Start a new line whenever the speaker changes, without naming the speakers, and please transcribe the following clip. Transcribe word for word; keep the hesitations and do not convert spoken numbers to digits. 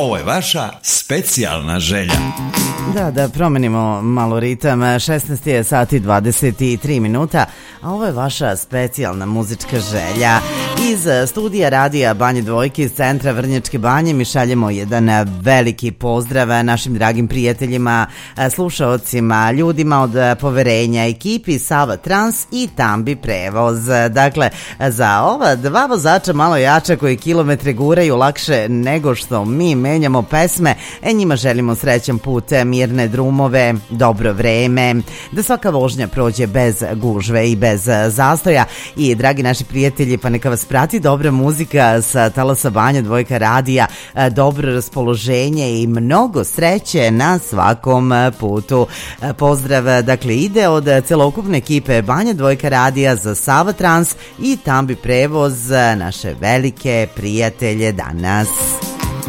ovo je vaša specijalna želja.
Da, da promenimo malo ritam. šesnaest je sati dvadeset tri minuta, a ovo je vaša specijalna muzička želja. Iz studija radija Banje Dvojke iz centra Vrnjačke Banje mi šaljemo jedan veliki pozdrav našim dragim prijateljima, slušaocima, ljudima od poverenja, ekipi Sava Trans i Tambi Prevoz. Dakle, za ova dva vozača malo jača koji kilometre guraju lakše nego što mi menjamo pesme, e njima želimo srećan put, mirne drumove, dobro vreme, da svaka vožnja prođe bez gužve i bez zastoja. I dragi naši prijatelji, pa neka vas prati dobra muzika sa talasa Banja Dvojka radija, dobro raspoloženje i mnogo sreće na svakom putu. Pozdrav, dakle, ide od celokupne ekipe Banja Dvojka radija za Sava Trans i Tambi Prevoz, naše velike prijatelje danas.